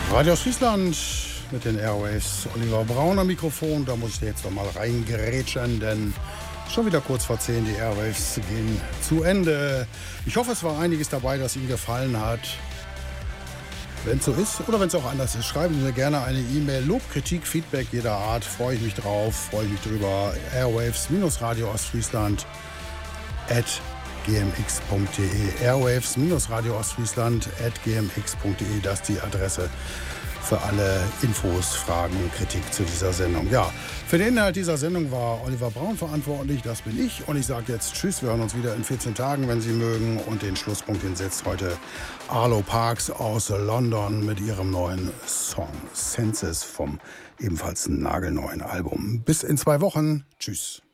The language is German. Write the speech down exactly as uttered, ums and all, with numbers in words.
Radio Friesland mit den Airwaves. Oliver Braun am Mikrofon. Da muss ich jetzt noch mal reingrätschen, denn schon wieder kurz vor zehn, die Airwaves gehen zu Ende. Ich hoffe, es war einiges dabei, das Ihnen gefallen hat. Wenn es so ist oder wenn es auch anders ist, schreiben Sie mir gerne eine E-Mail. Lob, Kritik, Feedback jeder Art. Freue ich mich drauf, freue ich mich drüber. Airwaves-Radio Ostfriesland at gmx punkt de. Airwaves-Radio Ostfriesland at gmx punkt de. Das ist die Adresse für alle Infos, Fragen und Kritik zu dieser Sendung. Ja, für den Inhalt dieser Sendung war Oliver Braun verantwortlich. Das bin ich. Und ich sage jetzt Tschüss. Wir hören uns wieder in vierzehn Tagen, wenn Sie mögen. Und den Schlusspunkt, den setzt heute Arlo Parks aus London mit ihrem neuen Song Senses vom ebenfalls nagelneuen Album. Bis in zwei Wochen. Tschüss.